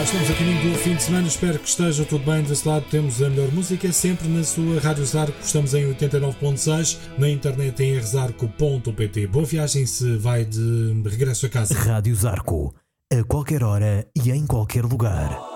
Estamos a caminho do fim de semana, espero que esteja tudo bem. Desse lado temos a melhor música, sempre na sua Rádio Zarco. Estamos em 89.6, na internet em rzarco.pt. Boa viagem se vai de regresso a casa. Rádio Zarco, a qualquer hora e em qualquer lugar.